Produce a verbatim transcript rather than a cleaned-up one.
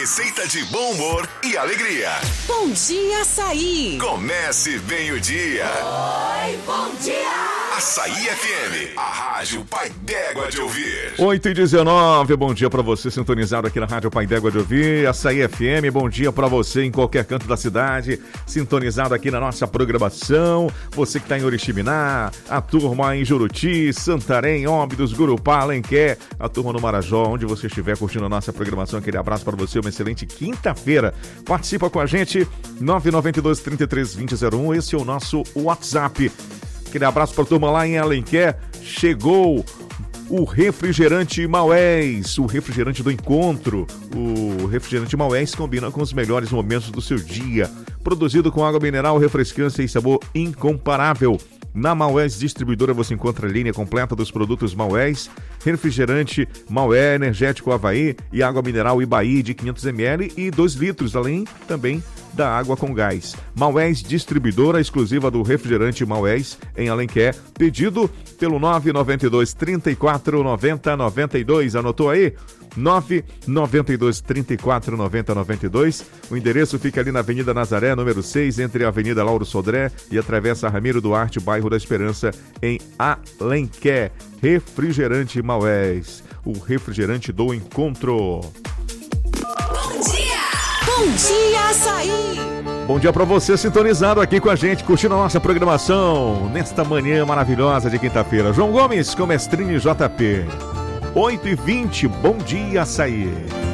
receita de bom humor e alegria. Bom dia, Açaí. Comece bem o dia. Oi, bom dia. Açaí F M, a rádio Pai d'Égua de ouvir. oito e dezenove, bom dia pra você sintonizado aqui na rádio Pai d'Égua de ouvir. Açaí F M, bom dia pra você em qualquer canto da cidade, sintonizado aqui na nossa programação. Você que tá em Oriximiná, a turma em Juruti, Santarém, Óbidos, Gurupá, Alenquer, a turma no Marajó, onde você estiver curtindo a nossa programação, aquele abraço para você, uma excelente quinta-feira. Participa com a gente, nove nove dois, três três, dois zero zero um, esse é o nosso WhatsApp. Aquele abraço para a turma lá em Alenquer. Chegou o refrigerante Maués, o refrigerante do encontro. O refrigerante Maués combina com os melhores momentos do seu dia. Produzido com água mineral, refrescância e sabor incomparável. Na Maués Distribuidora você encontra a linha completa dos produtos Maués, refrigerante Maué, energético Havaí e água mineral Ibaí de quinhentos mililitros e dois litros, além também da água com gás. Maués Distribuidora exclusiva do refrigerante Maués em Alenquer. Pedido pelo nove nove dois, três quatro nove zero nove dois. Anotou aí? nove nove dois, três quatro nove zero nove dois. O endereço fica ali na Avenida Nazaré, número seis, entre a Avenida Lauro Sodré e a Travessa Ramiro Duarte, bairro da Esperança, em Alenquer. Refrigerante Maués, o refrigerante do encontro. Bom dia! Bom dia, Açaí! Bom dia pra você sintonizado aqui com a gente, curtindo a nossa programação nesta manhã maravilhosa de quinta-feira. João Gomes com Mestrinho J P. oito e vinte, bom dia, Açaí.